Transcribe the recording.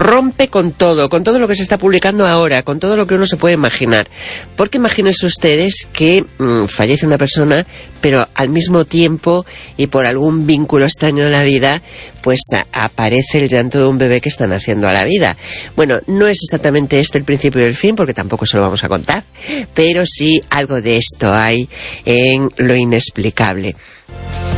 rompe con todo lo que se está publicando ahora, con todo lo que uno se puede imaginar. Porque imagínense ustedes que fallece una persona, pero al mismo tiempo y por algún vínculo extraño de la vida, pues aparece el llanto de un bebé que está naciendo a la vida. Bueno, no es exactamente este el principio y el fin, porque tampoco se lo vamos a contar, pero sí algo de esto hay en Lo Inexplicable.